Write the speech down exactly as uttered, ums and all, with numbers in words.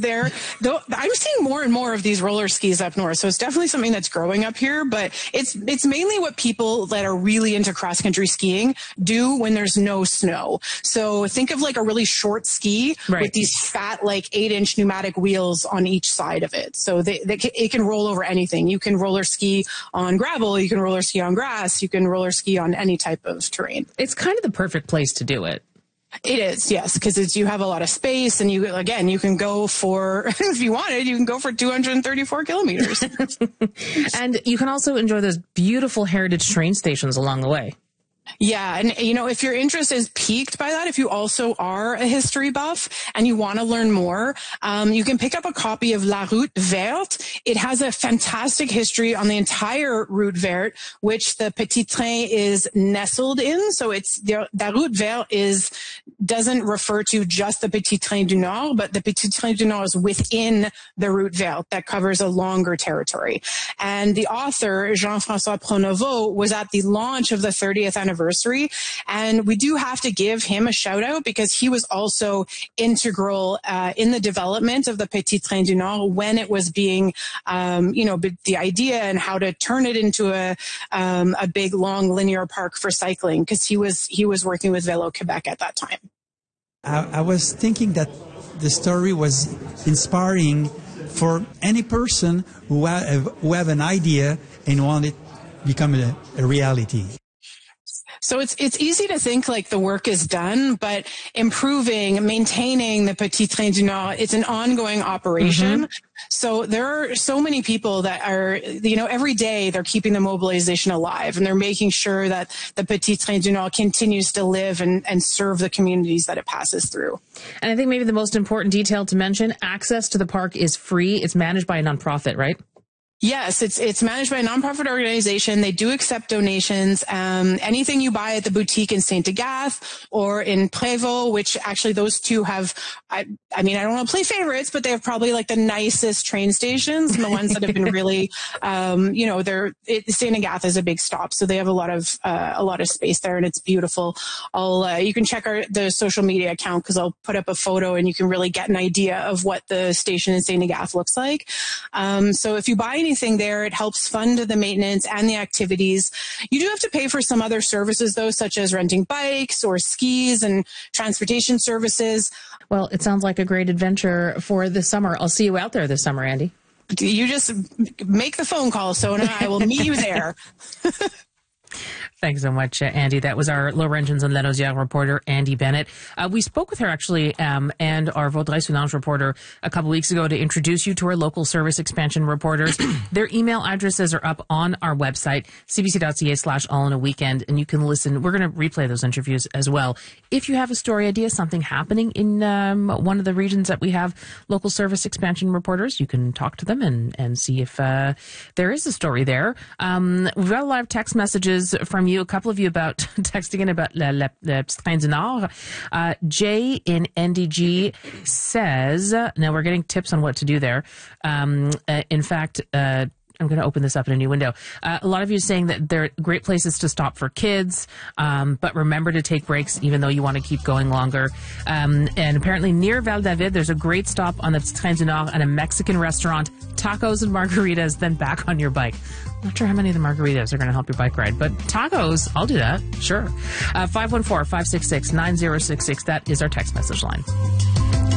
there. Though I'm seeing more and more of these roller skis up north, so it's definitely something that's growing up here. But it's it's mainly what people that are really into cross country skiing do when there's no snow. So think of like a really short ski right. with these fat, like eight inch pneumatic wheels on each side of it. So they, they it can roll over anything. You can roller ski on gravel, you can roller ski on grass, you can roller ski on any type of terrain. It's kind of the perfect place to do it. It is, yes, because it's you have a lot of space, and you again you can go for if you wanted, you can go for two hundred thirty-four kilometers, and you can also enjoy those beautiful heritage train stations along the way. Yeah. And, you know, if your interest is piqued by that, if you also are a history buff and you want to learn more, um, you can pick up a copy of La Route Verte. It has a fantastic history on the entire Route Verte, which the Petit Train is nestled in. So it's the, La Route Verte is, doesn't refer to just the Petit Train du Nord, but the Petit Train du Nord is within the Route Verte that covers a longer territory. And the author, Jean-François Pronovost, was at the launch of the thirtieth anniversary. Anniversary. And we do have to give him a shout out because he was also integral uh, in the development of the Petit Train du Nord when it was being, um, you know, the idea and how to turn it into a um, a big long linear park for cycling, because he was he was working with Vélo Québec at that time. I, I was thinking that the story was inspiring for any person who have, who have an idea and want it to become a, a reality. So it's it's easy to think like the work is done, but improving, maintaining the Petit Train du Nord, it's an ongoing operation. Mm-hmm. So there are so many people that are, you know, every day they're keeping the mobilization alive, and they're making sure that the Petit Train du Nord continues to live and, and serve the communities that it passes through. And I think maybe the most important detail to mention, access to the park is free. It's managed by a nonprofit, right? Yes, it's it's managed by a nonprofit organization. They do accept donations. Um, anything you buy at the boutique in Saint Agathe or in Prévost, which actually those two have, I, I mean, I don't want to play favorites, but they have probably like the nicest train stations and the ones that have been really, um, you know, they're, it, Saint Agathe is a big stop. So they have a lot of, uh, a lot of space there, and it's beautiful. I'll, uh, you can check our, the social media account, because I'll put up a photo and you can really get an idea of what the station in Saint Agathe looks like. Um, so if you buy anything there, it helps fund the maintenance and the activities. You do have to pay for some other services though, such as renting bikes or skis and transportation services. Well, it sounds like a great adventure for the summer. I'll see you out there this summer, Andy. You just make the phone call, Sona. I will meet you there. Thanks so much, uh, Andy. That was our Laurentians and Lanaudière reporter, Andy Bennett. Uh, we spoke with her, actually, um, and our Vaudreuil-Soulanges reporter a couple weeks ago to introduce you to our local service expansion reporters. Their email addresses are up on our website, cbc.ca slash all in a weekend, and you can listen. We're going to replay those interviews as well. If you have a story idea, something happening in um, one of the regions that we have local service expansion reporters, you can talk to them and, and see if uh, there is a story there. Um, we've got a lot of text messages from you. A couple of you about texting in about Le, Le, Le Petit Train du Nord. Uh, Jay in N D G says, now we're getting tips on what to do there. Um, uh, in fact, uh, I'm going to open this up in a new window. Uh, a lot of you are saying that they're great places to stop for kids, um, but remember to take breaks even though you want to keep going longer. Um, and apparently near Val David, there's a great stop on the Petit Train du Nord and a Mexican restaurant, tacos and margaritas, then back on your bike. Not sure how many of the margaritas are going to help your bike ride, but tacos, I'll do that. Sure. Uh, five one four, five six six, nine zero six six. That is our text message line.